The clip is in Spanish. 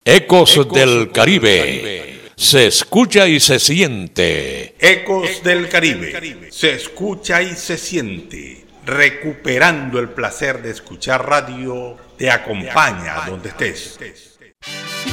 Ecos del Caribe. Se escucha y se siente. Ecos del Caribe. Se escucha y se siente. Recuperando el placer de escuchar radio, te acompaña donde estés.